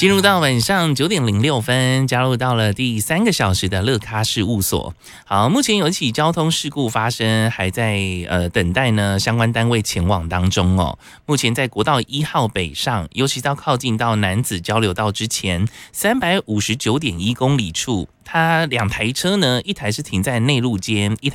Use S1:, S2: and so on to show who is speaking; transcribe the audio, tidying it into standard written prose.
S1: 进入到晚上9:06，加入到了第3个小时的乐咖事务所。好，目前有一起交通事故发生，还在等待呢相关单位前往当中哦。目前在国道1号北上，尤其到靠近到楠梓交流道之前，359.1公里处，它2台车呢，一台是停在内路间，一台